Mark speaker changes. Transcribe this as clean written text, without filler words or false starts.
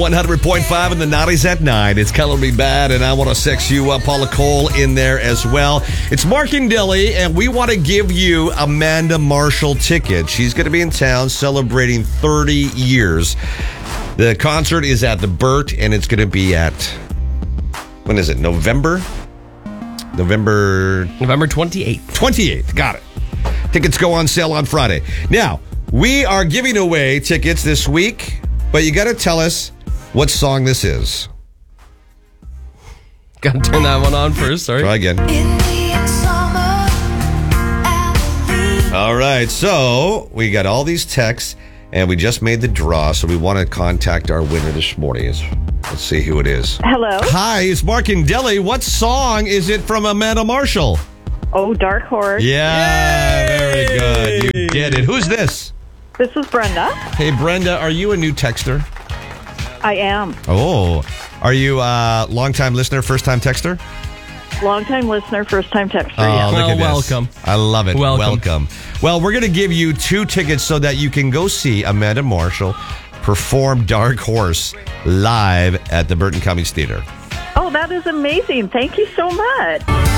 Speaker 1: 100.5 in the 90s at 9. It's Color Me Bad, and I want to sex you up. Paula Cole in there as well. It's Mark and Dilly, and we want to give you Amanda Marshall tickets. She's going to be in town celebrating 30 years. The concert is at the Burt, and it's going to be at, when is it, November
Speaker 2: 28th.
Speaker 1: 28th, got it. Tickets go on sale on Friday. Now, we are giving away tickets this week, but you got to tell us what song this is.
Speaker 2: Gotta turn that one on first, sorry.
Speaker 1: Try again. All right, so we got all these texts, and we just made the draw, so we want to contact our winner this morning. Let's see who it is.
Speaker 3: Hello.
Speaker 1: Hi, it's Mark and Dilly. What song is it from Amanda Marshall?
Speaker 3: Oh, Dark Horse.
Speaker 1: Yeah, very good. You get it. Who's this?
Speaker 3: This is Brenda.
Speaker 1: Hey, Brenda, are you a new texter?
Speaker 3: I am.
Speaker 1: Oh, are you a long-time listener, first-time texter?
Speaker 3: Long-time listener, first-time texter.
Speaker 1: Oh,
Speaker 3: Yeah.
Speaker 1: look at this.
Speaker 2: Welcome.
Speaker 1: I love it.
Speaker 2: Welcome.
Speaker 1: Well, we're going to give you 2 tickets so that you can go see Amanda Marshall perform Dark Horse live at the Burton Cummings Theater.
Speaker 3: Oh, that is amazing. Thank you so much.